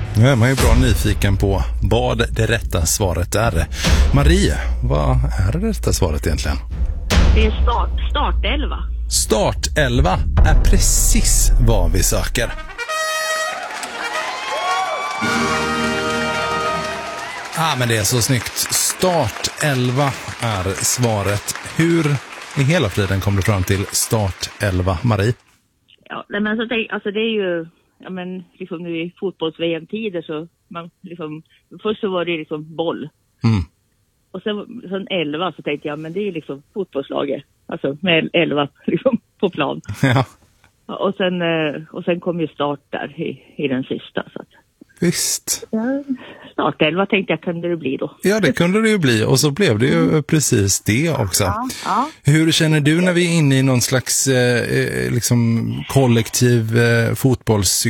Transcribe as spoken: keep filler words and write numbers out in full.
Nu är man ju bra nyfiken på vad det rätta svaret är. Marie, vad är det rätta svaret egentligen? Det är start, startelva. Startelva är precis vad vi söker. Ah, men det är så snyggt. Startelva är svaret. Hur i hela friden kom du fram till startelva, Marie? Ja, men alltså det, alltså det är ju, ja men liksom nu i fotbolls-V M-tider så, man liksom, först så var det liksom boll. Mm. Och sen, sen elva så tänkte jag, men det är ju liksom fotbollslaget. Alltså med elva liksom på plan. Ja. Och sen, och sen kom ju start där i, i den sista. Så att, visst. ja, startelva tänkte jag kunde det bli då. Ja, det kunde det ju bli. Och så blev det ju mm. precis det också. Ja, ja. Hur känner du när vi är inne i någon slags eh, liksom kollektiv eh, fotbollspsyk